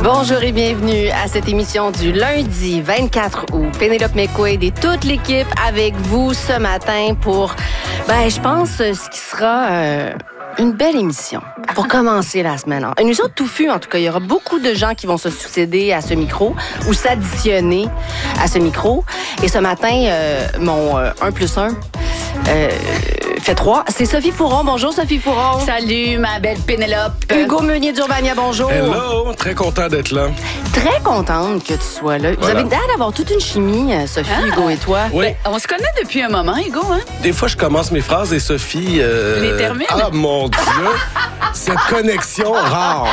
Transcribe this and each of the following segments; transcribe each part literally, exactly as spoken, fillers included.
Bonjour et bienvenue à cette émission du lundi vingt-quatre août. Pénélope McQuaid et toute l'équipe avec vous ce matin pour, ben, je pense, ce qui sera euh, une belle émission pour commencer la semaine. Une émission touffue, en tout cas. Il y aura beaucoup de gens qui vont se succéder à ce micro ou s'additionner à ce micro. Et ce matin, euh, mon euh, un plus un... Euh, fait trois. C'est Sophie Fouron. Bonjour, Sophie Fouron. Salut, ma belle Pénélope. Hugo Meunier d'Urbania, bonjour. Hello, très content d'être là. Très contente que tu sois là. Voilà. Vous avez l'air d'avoir toute une chimie, Sophie, Ah. Hugo et toi. Oui. Ben, on se connaît depuis un moment, Hugo, hein? Des fois, je commence mes phrases et Sophie... Euh... Les termine. Ah, mon Dieu! Cette connexion rare.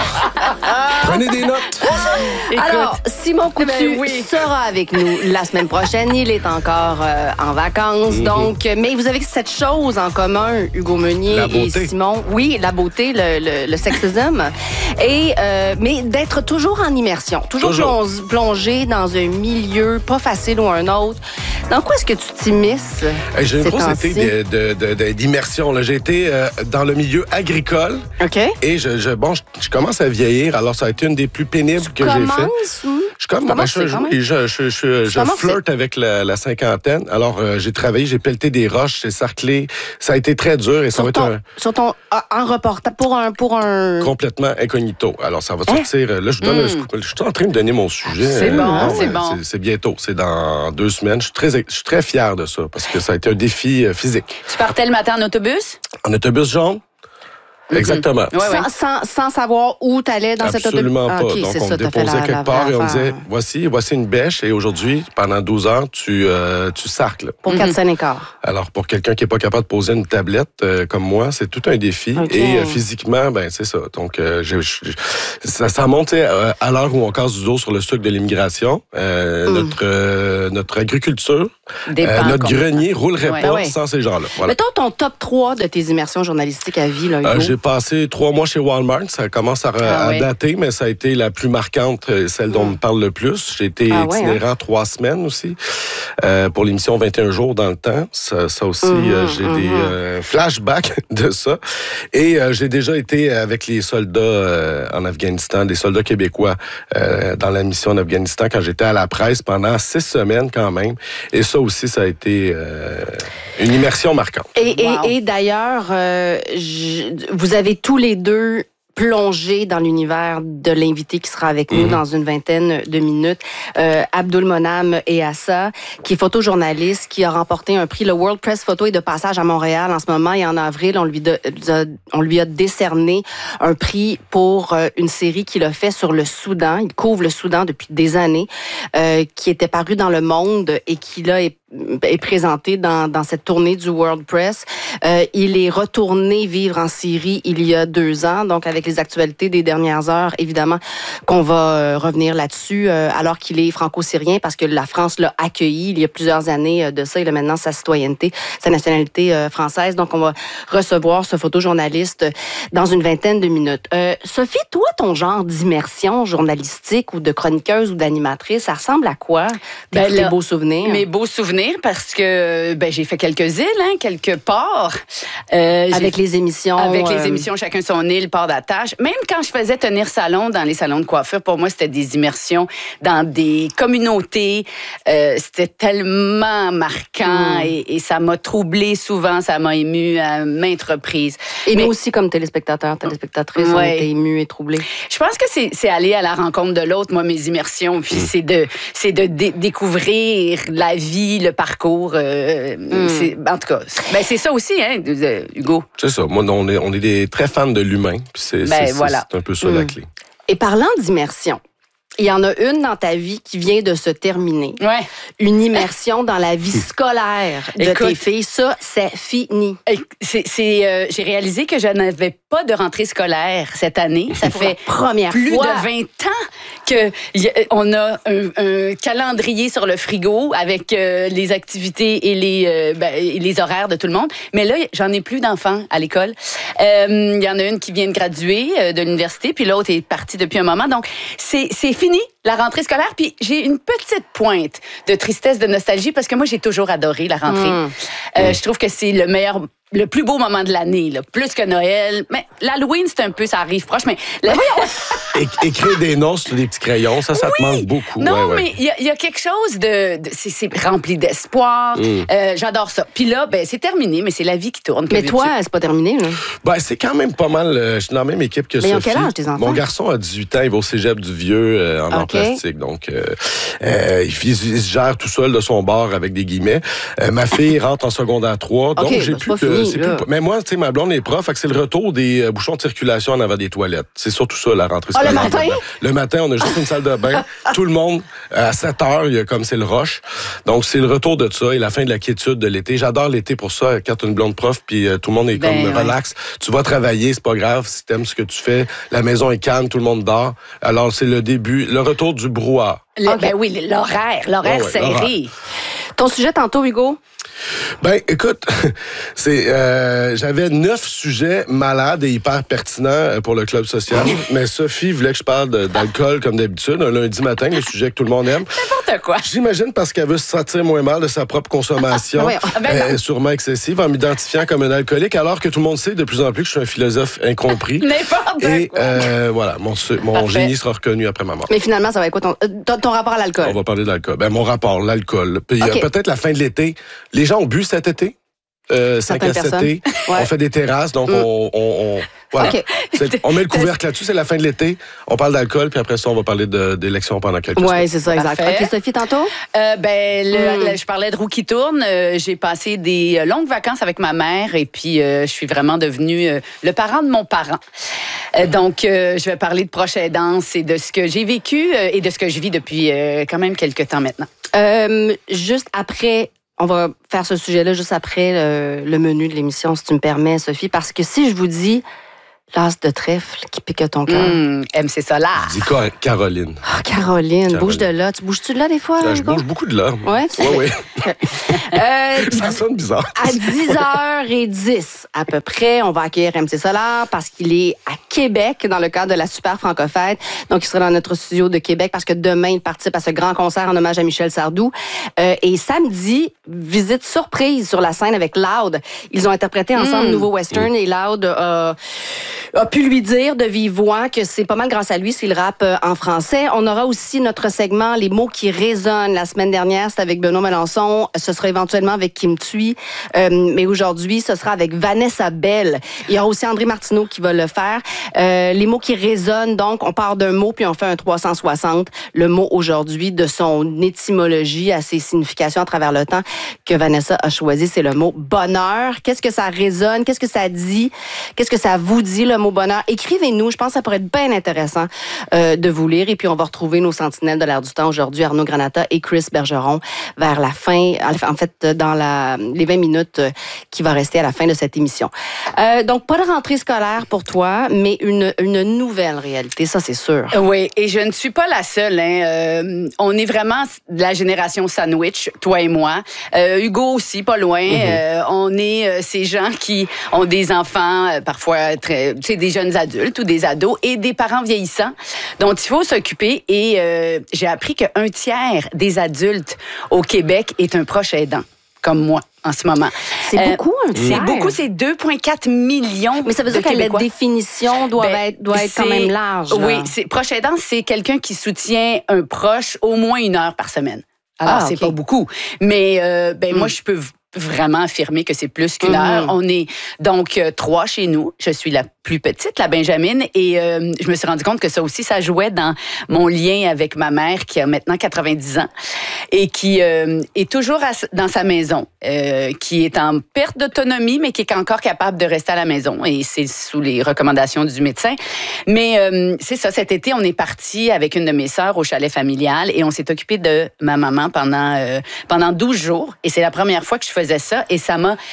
Prenez des notes. Écoute, Alors, Simon Coutu Ben oui. sera avec nous la semaine prochaine. Il est encore euh, en vacances. Mm-hmm. Donc, mais vous avez cette chose en commun, Hugo Meunier La et beauté. Simon. Oui, la beauté, le, le, le sexisme. Et, euh, mais d'être toujours en immersion. Toujours, Toujours. plong- plongé dans un milieu pas facile ou un autre. Dans quoi est-ce que tu t'immisces? Hey, J'ai une ces grosse temps-ci? été de- de- de- de- d'immersion. là. J'ai été euh, dans le milieu agricole OK. et je, je, bon, je, je commence à vieillir. Alors, ça a été une des plus pénibles que j'ai fait. Commence ou? Je, comme, Comment ben, c'est, je, quand même? je, je, je, je, je Comment flirte avec la, la cinquantaine. Alors, euh, j'ai travaillé, j'ai pelleté des roches, j'ai sarclé. Ça a été très dur et ça Sur va être ton, un, sur ton ah, en reportage pour un pour un complètement incognito. Alors, ça va Hein? sortir. Là, je vous donne Mm. un scoop. Je suis en train de donner mon sujet. C'est bon, ah c'est bon. C'est, c'est bientôt. C'est dans deux semaines. Je suis très, je suis très fier de ça parce que ça a été un défi euh, physique. tu partais le matin en autobus? En autobus jaune? Exactement. Ouais, ouais. sans, sans, sans savoir où tu allais dans cet autobus. Absolument Ah, pas. OK, Donc, c'est on ça, me t'as fait déposait la- quelque la part vraie et on affaire. disait, voici, voici une bêche et aujourd'hui, pendant douze heures, tu, euh, tu sarcles. Pour quatre cents et quart. Alors, pour quelqu'un qui n'est pas capable de poser une tablette euh, comme moi, c'est tout un défi. OK. Et euh, physiquement, ben c'est ça. Donc, euh, je- je- ça, ça monte tu sais, euh, à l'heure où on casse du dos sur le sucre de l'immigration. Euh, Mm. notre, euh, notre agriculture, Dépend euh, notre complètement. grenier roulerait Ouais. pas Ben ouais. sans ces gens-là. Voilà. Mettons ton top trois de tes immersions journalistiques à vie, là, Hugo. Euh, j'ai passé trois mois chez Walmart. Ça commence à, Ah à oui. dater, mais ça a été la plus marquante, euh, celle dont on me parle le plus. J'ai été Ah ouais, itinérant trois semaines aussi euh, pour l'émission vingt et un jours dans le temps. Ça, ça aussi, Mhm, euh, j'ai des mhm. euh, flashbacks de ça. Et euh, j'ai déjà été avec les soldats euh, en Afghanistan, des soldats québécois euh, dans la mission en Afghanistan quand j'étais à la presse pendant six semaines quand même. Et ça aussi, ça a été euh, une immersion marquante. Et, et, Wow. et d'ailleurs, euh, je- vous avez tous les deux plongé dans l'univers de l'invité qui sera avec nous Mhm. dans une vingtaine de minutes, euh, Abdul Monam et Assa, qui est photojournaliste, qui a remporté un prix. Le World Press Photo est de passage à Montréal en ce moment et en avril, on lui, de- on lui a décerné un prix pour euh, une série qu'il a fait sur le Soudan. Il couvre le Soudan depuis des années, euh, qui était paru dans Le Monde et qui là est est présenté dans, dans cette tournée du World Press. Euh, il est retourné vivre en Syrie il y a deux ans, donc avec les actualités des dernières heures, évidemment qu'on va euh, revenir là-dessus, euh, alors qu'il est franco-syrien, parce que la France l'a accueilli il y a plusieurs années euh, de ça. Il a maintenant sa citoyenneté, sa nationalité euh, française. Donc, on va recevoir ce photojournaliste euh, dans une vingtaine de minutes. Euh, Sophie, toi, ton genre d'immersion journalistique ou de chroniqueuse ou d'animatrice, ça ressemble à quoi? Tes, Ben tes là, beaux souvenirs? Mes beaux souvenirs, parce que ben, j'ai fait quelques îles, hein, quelques ports. Euh, j'ai- Avec les émissions. Avec les euh, émissions Chacun son île, port d'attache. Même quand je faisais tenir salon dans les salons de coiffure, pour moi, c'était des immersions dans des communautés. Euh, c'était tellement marquant Mm. et, et ça m'a troublée souvent, ça m'a émue à maintes reprises. Et Mais- nous aussi, comme téléspectateurs, téléspectatrices, on Ouais. était émus et troublés. Je pense que c'est, c'est aller à la rencontre de l'autre, moi, mes immersions. Puis Mm. c'est de, c'est de dé- découvrir la vie, le parcours. euh, Mm. c'est, en tout cas, c'est- ben, c'est ça aussi, hein, de- de- Hugo. C'est ça. Moi, on est, on est des très fans de l'humain. Puis C'est, Ben, c'est- voilà. c'est un peu ça la Mm. clé. Et parlant d'immersion, il y en a une dans ta vie qui vient de se terminer. Ouais. Une immersion dans la vie scolaire de Écoute. tes filles. Ça, c'est fini. Et C'est, c'est, euh, j'ai réalisé que je n'avais pas de rentrée scolaire cette année. Ça Pour la fait première plus fois. de vingt ans que y a- on a un, un calendrier sur le frigo avec euh, les activités et les, euh, ben, et les horaires de tout le monde. Mais là, j'en ai plus d'enfants à l'école. Euh, Il y en a une qui vient de graduer euh, de l'université, puis l'autre est partie depuis un moment. Donc, c'est, c'est fini. la rentrée scolaire, puis j'ai une petite pointe de tristesse, de nostalgie, parce que moi, j'ai toujours adoré la rentrée. Mmh. Euh, mmh. Je trouve que c'est le meilleur... le plus beau moment de l'année, là, plus que Noël. Mais l'Halloween, c'est un peu, ça arrive proche, mais... La... É- écrire des noms sur des petits crayons, ça, ça oui. te manque beaucoup. Non, ouais, mais il ouais. y, y a quelque chose de... de c'est, c'est rempli d'espoir. Mm. Euh, j'adore ça. Puis là, ben, c'est terminé, mais c'est la vie qui tourne. Mais toi, c'est pas terminé, là? Ben, c'est quand même pas mal. Euh, je suis dans la même équipe que mais Sophie. Mais quel âge, tes enfants? Mon garçon a dix-huit ans, il va au cégep du Vieux euh, en okay. art plastique. Donc, euh, euh, il, il se gère tout seul de son bord avec des guillemets. Euh, ma fille rentre en secondaire trois. Donc, okay, j'ai ben, plus... Fini, euh, c'est plus mais moi, tu sais, ma blonde est prof, fait que c'est le retour des euh, bouchons de circulation en avant des toilettes. C'est surtout ça, la rentrée scolaire. Oh, le matin? Le matin, on a juste une salle de bain. Tout le monde, à sept heures, il y a comme c'est le rush. Donc, c'est le retour de ça et la fin de la quiétude de l'été. J'adore l'été pour ça, quand t'as une blonde prof, puis euh, tout le monde est ben, comme ouais. relax. Tu vas travailler, c'est pas grave, si t'aimes ce que tu fais. La maison est calme, tout le monde dort. Alors, c'est le début, le retour du brouhaha. Le, okay. Ben oui, l'horaire, l'horaire oh, ouais, serré. L'horaire. Ton sujet tantôt, Hugo? Ben, écoute, c'est euh, j'avais neuf sujets malades et hyper pertinents pour le club social, mais Sophie voulait que je parle de, d'alcool comme d'habitude, un lundi matin, le sujet que tout le monde aime. N'importe quoi. J'imagine parce qu'elle veut se sentir moins mal de sa propre consommation, ah, ah, ben euh, sûrement excessive, en m'identifiant comme un alcoolique, alors que tout le monde sait de plus en plus que je suis un philosophe incompris. N'importe et, quoi. Et euh, voilà, mon, mon génie sera reconnu après ma mort. Mais finalement, ça va être quoi ton, ton, ton rapport à l'alcool? On va parler de l'alcool. Ben, mon rapport, l'alcool. Puis okay. euh, peut-être la fin de l'été. Les gens ont bu cet été. Euh, cinq à sept ouais. On fait des terrasses, donc mm. on, on, on, voilà. Okay. On met le couvercle là-dessus, c'est la fin de l'été. On parle d'alcool, puis après ça, on va parler de, d'élections pendant quelques semaines. Oui, c'est ça, exact. Parfait. OK, Sophie, tantôt? Euh, ben, le, mm. le, je parlais de roue qui tourne. Euh, j'ai passé des longues vacances avec ma mère et puis euh, je suis vraiment devenue euh, le parent de mon parent. Euh, donc, euh, je vais parler de proche aidance et de ce que j'ai vécu euh, et de ce que je vis depuis euh, quand même quelques temps maintenant. Euh, juste après... On va faire ce sujet-là juste après le, le menu de l'émission, si tu me permets, Sophie, parce que si je vous dis l'as de trèfle qui pique ton cœur. Mmh, M C Solar. Dis quoi, Caroline. Oh, Caroline, Caroline, bouge de là. Tu bouges-tu de là des fois? Je bouge beaucoup de là. Ouais, tu ouais, oui. euh, Ça sonne bizarre. À dix heures dix, à peu près, on va accueillir M C Solar parce qu'il est à Québec dans le cadre de la Super Franco-Fête. Donc, il sera dans notre studio de Québec parce que demain, il participe à ce grand concert en hommage à Michel Sardou. Euh, et samedi, visite surprise sur la scène avec Loud. Ils ont interprété ensemble mmh. Nouveau Western mmh. et Loud a... Euh, a pu lui dire de vive voix que c'est pas mal grâce à lui s'il rappe en français. On aura aussi notre segment Les mots qui résonnent. La semaine dernière, c'était avec Benoît Melançon. Ce sera éventuellement avec Kim Thuy. Euh, mais aujourd'hui, ce sera avec Vanessa Bell. Il y aura aussi André Martineau qui va le faire. Euh, les mots qui résonnent, donc, on part d'un mot puis on fait un trois cent soixante. Le mot aujourd'hui, de son étymologie à ses significations à travers le temps que Vanessa a choisi, c'est le mot bonheur. Qu'est-ce que ça résonne? Qu'est-ce que ça dit? Qu'est-ce que ça vous dit, le mot bonheur? Écrivez-nous. Je pense que ça pourrait être bien intéressant euh, de vous lire. Et puis, on va retrouver nos sentinelles de l'air du temps aujourd'hui, Arnaud Granata et Chris Bergeron, vers la fin, en fait, dans la, les vingt minutes qui va rester à la fin de cette émission. Euh, donc, pas de rentrée scolaire pour toi, mais une, une nouvelle réalité, ça, c'est sûr. Oui, et je ne suis pas la seule. Hein. Euh, on est vraiment de la génération sandwich, toi et moi. Euh, Hugo aussi, pas loin. Mm-hmm. Euh, on est euh, ces gens qui ont des enfants, euh, parfois très, tu sais, des jeunes adultes ou des ados et des parents vieillissants dont il faut s'occuper. Et euh, j'ai appris qu'un tiers des adultes au Québec est un proche aidant, comme moi. En ce moment. C'est euh, beaucoup, un tiers. C'est beaucoup, c'est deux virgule quatre millions. Mais ça veut dire que la définition doit ben, être, doit être quand même large. Là. Oui, c'est, proche aidant, c'est quelqu'un qui soutient un proche au moins une heure par semaine. Alors, ah, c'est okay. pas beaucoup. Mais euh, ben, mm. moi, je peux vraiment affirmer que c'est plus qu'une mm-hmm. heure. On est donc euh, trois chez nous. Je suis la plus petite, la Benjamine, et euh, je me suis rendu compte que ça aussi, ça jouait dans mon lien avec ma mère qui a maintenant quatre-vingt-dix ans et qui euh, est toujours à, dans sa maison, euh, qui est en perte d'autonomie, mais qui est encore capable de rester à la maison, et c'est sous les recommandations du médecin. Mais euh, c'est ça, cet été, on est parti avec une de mes sœurs au chalet familial et on s'est occupé de ma maman pendant, euh, pendant douze jours, et c'est la première fois que je faisais ça, et ça m'a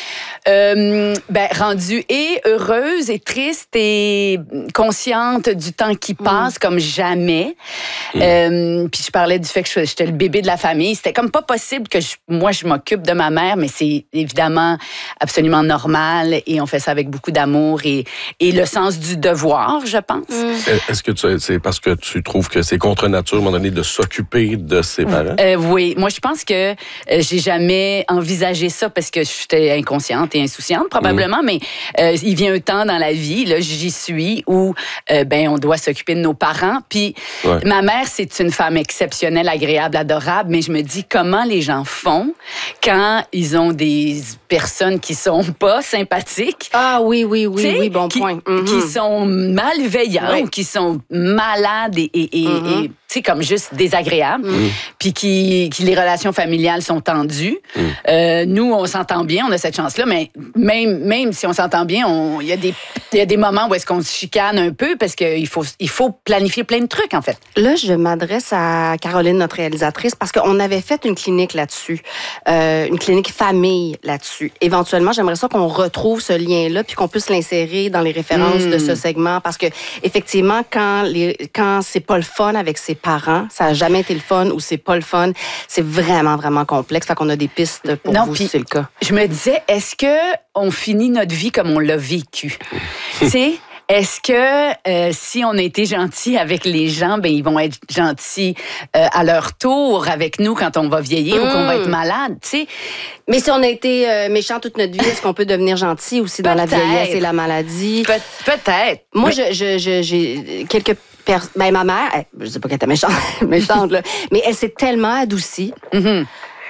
euh, ben, rendue et heureuse et triste et consciente du temps qui passe mmh. comme jamais. Mmh. Euh, puis je parlais du fait que j'étais le bébé de la famille. C'était comme pas possible que je, moi, je m'occupe de ma mère, mais c'est évidemment absolument normal et on fait ça avec beaucoup d'amour et, et le sens du devoir, je pense. Mmh. Est-ce que tu, c'est parce que tu trouves que c'est contre nature, à un moment donné, de s'occuper de ses parents? Euh, oui. Moi, je pense que euh, j'ai jamais envisagé ça parce que j'étais inconsciente et insouciante, probablement, mmh. mais euh, il vient un temps dans la vie, là, j'y suis, où euh, ben, on doit s'occuper de nos parents. Puis ouais. ma mère, c'est une femme exceptionnelle, agréable, adorable, mais je me dis comment les gens font quand ils ont des personnes qui sont pas sympathiques. Ah oui, oui, oui, oui, bon qui, point. Mm-hmm. Qui sont malveillants, oui. qui sont malades et, et, et, mm-hmm. et tu sais, comme juste désagréables, mm-hmm. puis qui, qui les relations familiales sont tendues. Mm. Euh, nous, on s'entend bien, on a cette chance-là, mais même, même si on s'entend bien, il y a des il y a des moments où est-ce qu'on se chicane un peu parce qu'il faut, il faut planifier plein de trucs, en fait. Là, je m'adresse à Caroline, notre réalisatrice, parce qu'on avait fait une clinique là-dessus, euh, une clinique famille là-dessus. Éventuellement, j'aimerais ça qu'on retrouve ce lien-là puis qu'on puisse l'insérer dans les références mmh. de ce segment parce que, effectivement, quand, les, quand c'est pas le fun avec ses parents, ça n'a jamais été le fun ou c'est pas le fun, c'est vraiment, vraiment complexe. Fait qu'on a des pistes pour non, vous si c'est le cas. Je me disais, est-ce que on finit notre vie comme on l'a vécu? Tu sais, est-ce que euh, si on a été gentil avec les gens, ben ils vont être gentils euh, à leur tour avec nous quand on va vieillir mmh. ou qu'on va être malade, tu sais? Mais si on a été euh, méchant toute notre vie, est-ce qu'on peut devenir gentil aussi dans la vieillesse et la maladie? Pe- peut-être. Moi, mais... je, je, je, j'ai quelques... Per... Ben, ma mère, elle, je sais pas qu'elle était méchante, méchante là, mais elle s'est tellement adoucie. Mmh.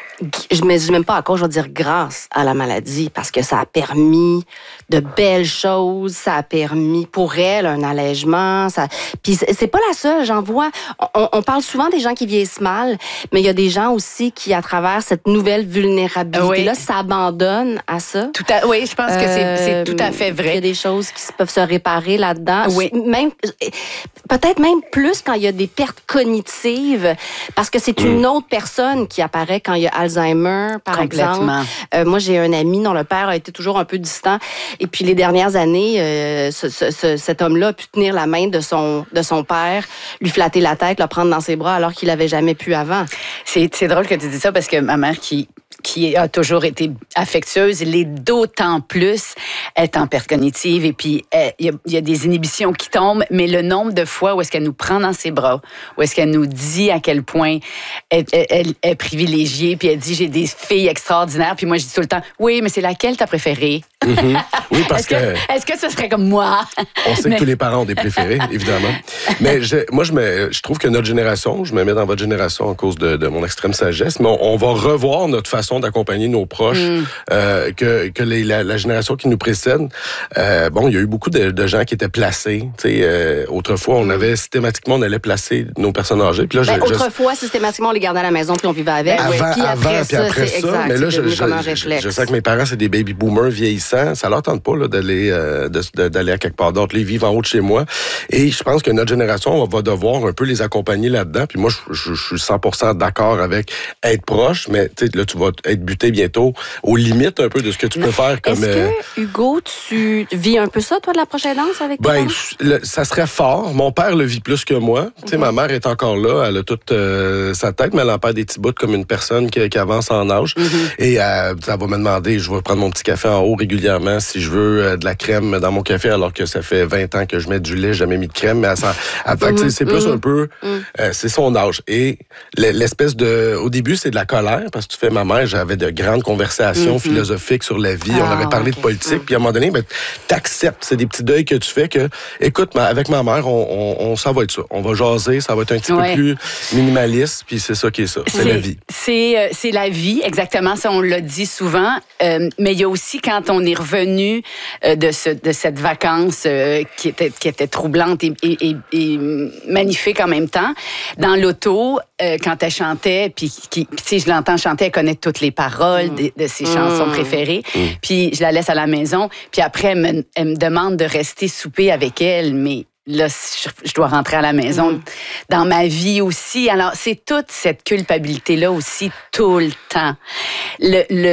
Je ne dis même pas à quoi je vais dire grâce à la maladie, parce que ça a permis de belles choses, ça a permis pour elle un allègement. Ça... Puis c'est pas la seule, j'en vois. On, on parle souvent des gens qui vieillissent mal, mais il y a des gens aussi qui, à travers cette nouvelle vulnérabilité-là, oui. s'abandonnent à ça. Tout à... Oui, je pense que c'est, c'est tout à fait vrai. Il y a des choses qui peuvent se réparer là-dedans. Oui. Même, peut-être même plus quand il y a des pertes cognitives, parce que c'est une autre personne qui apparaît quand il y a Alzheimer, par exemple. Euh, moi, j'ai un ami dont le père a été toujours un peu distant. Et puis, les dernières années, euh, ce, ce, ce, cet homme-là a pu tenir la main de son, de son père, lui flatter la tête, le prendre dans ses bras, alors qu'il l'avait jamais pu avant. C'est, c'est drôle que tu dis ça, parce que ma mère, qui... qui a toujours été affectueuse, l'est d'autant plus, elle est en perte cognitive et puis il y, y a des inhibitions qui tombent, mais le nombre de fois où est-ce qu'elle nous prend dans ses bras, où est-ce qu'elle nous dit à quel point elle, elle, elle est privilégiée, puis elle dit j'ai des filles extraordinaires, puis moi je dis tout le temps oui, mais c'est laquelle t'as préférée? Mm-hmm. Oui, parce est-ce que, que est-ce que ce serait comme moi? On sait mais... que tous les parents ont des préférés, évidemment. Mais je, moi, je, me, je trouve que notre génération, je me mets dans votre génération à cause de, de mon extrême sagesse, mais on, on va revoir notre façon d'accompagner nos proches, mm. euh, que, que les, la, la génération qui nous précède. Euh, bon, il y a eu beaucoup de, de gens qui étaient placés. Tu sais, euh, autrefois, on avait systématiquement, on allait placer nos personnes âgées. Puis là, ben, je, autrefois, je... systématiquement, on les gardait à la maison puis on vivait avec. Avant, puis avant, après puis ça, après c'est ça. exact. Mais là, je, je, je, je sais que mes parents, c'est des baby boomers vieillissants. Ça leur tente pas là, d'aller, euh, de, de, d'aller à quelque part d'autre. Ils vivent en haut de chez moi. Et je pense que notre génération va devoir un peu les accompagner là-dedans. Puis moi, je, je, je suis cent pour cent d'accord avec être proche, mais là, tu vas être buté bientôt aux limites un peu de ce que tu peux faire. Comme, Est-ce euh... que, Hugo, tu vis un peu ça, toi, de la prochaine danse avec tes ben, parents? le, ça serait fort. Mon père le vit plus que moi. Mm-hmm. Tu sais, ma mère est encore là. Elle a toute euh, sa tête, mais elle en perd des petits bouts comme une personne qui, qui avance en âge. Mm-hmm. Et euh, ça va me demander, je vais prendre mon petit café en haut régulièrement si je veux euh, de la crème dans mon café, alors que ça fait vingt ans que je mets du lait, j'ai jamais mis de crème. Mais elle, elle, elle, mm-hmm. c'est plus mm-hmm. un peu... Mm-hmm. Euh, c'est son âge. Et l'espèce de... Au début, c'est de la colère, parce que tu fais ma mère, j'avais de grandes conversations mm-hmm. philosophiques sur la vie. Ah, on avait parlé okay. de politique. Mm-hmm. Puis à un moment donné, ben, t'acceptes. C'est des petits deuils que tu fais que, écoute, ma, avec ma mère, on, on, on, ça va être ça. On va jaser, ça va être un petit ouais. peu plus minimaliste, puis c'est ça qui est ça. C'est, c'est la vie. C'est, euh, c'est la vie, exactement. Ça, on l'a dit souvent. Euh, mais il y a aussi, quand on est revenu euh, de, ce, de cette vacance euh, qui, était, qui était troublante et, et, et, et magnifique en même temps, dans l'auto, euh, quand elle chantait, puis si je l'entends chanter, elle connaît toutes les paroles mm. de, de ses mmh. chansons préférées. Mm. Puis je la laisse à la maison. Puis après, elle me, elle me demande de rester souper avec elle, mais là, je dois rentrer à la maison. Mm. Dans ma vie aussi. Alors, c'est toute cette culpabilité-là aussi, tout le temps. Le... le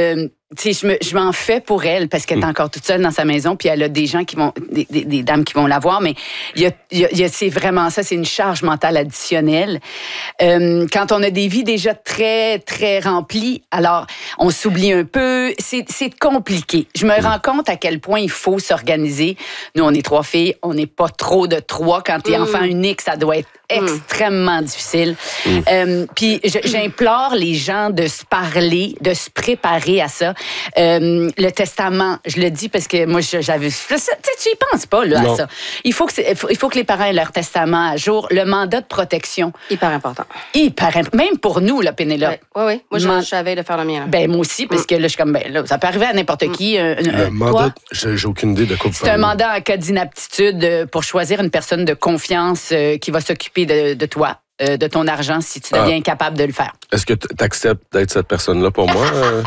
tu sais, je, me, je m'en fais pour elle parce qu'elle est encore toute seule dans sa maison, puis elle a des gens qui vont, des, des, des dames qui vont la voir, mais il y a, il y a, il y a c'est vraiment ça, c'est une charge mentale additionnelle. Euh, quand on a des vies déjà très, très remplies, alors on s'oublie un peu, c'est, c'est compliqué. Je me rends compte à quel point il faut s'organiser. Nous, on est trois filles, on n'est pas trop de trois. Quand t'es mmh. enfant unique, ça doit être extrêmement mmh. difficile. Mmh. Euh, puis j'implore les gens de se parler, de se préparer à ça. Euh, le testament, je le dis parce que moi, j'avais... Tu y penses pas là, à ça. Il faut, que il faut que les parents aient leur testament à jour. Le mandat de protection. Hyper important. Hyper important. Même pour nous, là, Pénélope. Oui, oui. Moi, Man... je savais de faire le mien. Là. Ben, moi aussi, parce mm. que là, je suis comme, ben, là, ça peut arriver à n'importe mm. qui. Euh, le euh, mandat, toi, j'ai, j'ai aucune idée de quoi vous C'est un mandat en cas d'inaptitude pour choisir une personne de confiance euh, qui va s'occuper de, de toi. Euh, de ton argent si tu deviens ah. incapable de le faire. Est-ce que tu acceptes d'être cette personne-là pour moi? Euh...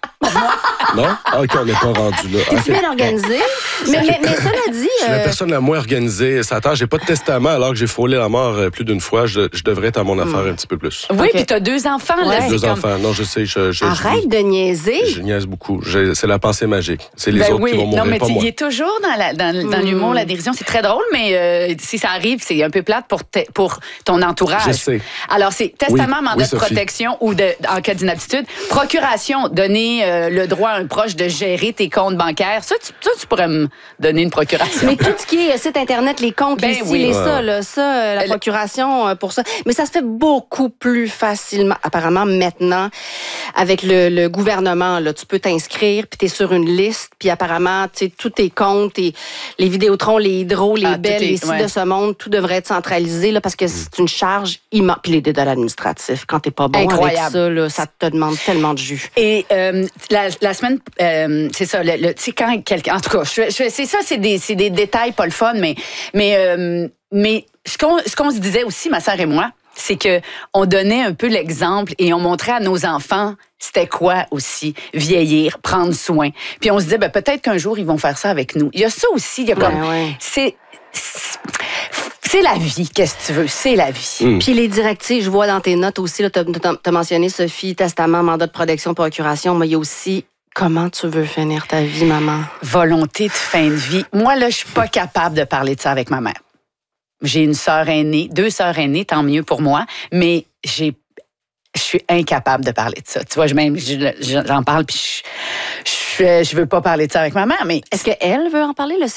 Non? Ah, OK, on n'est pas rendu là. T'es-tu bien organisé? mais, mais, mais cela dit... Je suis la personne la moins organisée. Ça attend, j'ai pas de testament alors que j'ai frôlé la mort plus d'une fois. Je, je devrais être à mon affaire mm. un petit peu plus. Oui, okay. Puis t'as deux enfants. Ouais. Là, deux comme... enfants. Non, je sais. Je, je, Arrête je, de niaiser. Je niaise beaucoup. Je, c'est la pensée magique. C'est les ben autres oui. qui vont mourir, non, mais pas moi. Il est toujours dans, la, dans, dans mm. l'humour, la dérision. C'est très drôle, mais euh, si ça arrive, c'est un peu plate pour, te, pour ton entourage. Je sais. Alors, c'est testament, oui. mandat oui, de protection ou de, en cas d'inaptitude. Procuration, donner euh, le droit à un proche de gérer tes comptes bancaires. Ça, tu, ça, tu pourrais me donner une procuration. Mais tout ce qui est site Internet, les comptes, ben les oui. les ça, là, ça, la procuration pour ça. Mais ça se fait beaucoup plus facilement, apparemment, maintenant, avec le, le gouvernement. Là. Tu peux t'inscrire, puis tu es sur une liste, puis apparemment, tu sais, tous tes comptes, tes, les Vidéotron, les Hydro, les ah, Bell, les sites ouais. de ce monde, tout devrait être centralisé, là, parce que c'est une charge immense. Puis les dédales administratifs, quand t'es pas bon Incroyable. Avec ça, là, ça te demande tellement de jus. Et euh, la, la semaine... Euh, c'est ça, le, le, tu sais, quand quelqu'un... En tout cas, je, je, c'est ça, c'est des, c'est des détails pas le fun, mais, mais, euh, mais ce, qu'on, ce qu'on se disait aussi, ma sœur et moi, c'est que on donnait un peu l'exemple et on montrait à nos enfants c'était quoi aussi, vieillir, prendre soin. Puis on se disait, ben, peut-être qu'un jour, ils vont faire ça avec nous. Il y a ça aussi, il y a comme... Ouais, ouais. C'est... c'est C'est la vie, qu'est-ce que tu veux? C'est la vie. Mm. Puis les directives, je vois dans tes notes aussi, tu as mentionné, Sophie, testament, mandat de protection, procuration, mais il y a aussi comment tu veux finir ta vie, maman? Volonté de fin de vie. Moi, là, je suis pas capable de parler de ça avec ma mère. J'ai une sœur aînée, deux sœurs aînées, tant mieux pour moi, mais j'ai, je suis incapable de parler de ça. Tu vois, je, même, je, j'en parle, puis je, je, je veux pas parler de ça avec ma mère, mais... Est-ce qu'elle veut en parler, le